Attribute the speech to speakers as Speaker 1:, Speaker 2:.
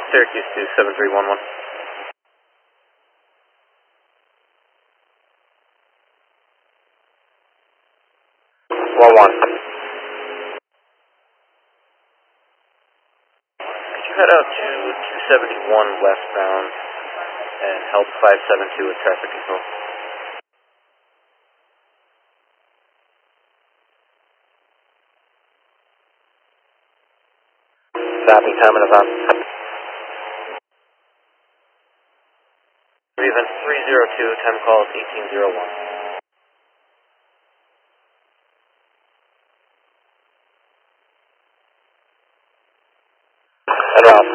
Speaker 1: Syracuse 27311. 11. Could you head out to 271 westbound and help 572 with traffic control? Copy, time and about. Event 302, time call is 1801. And Ralph.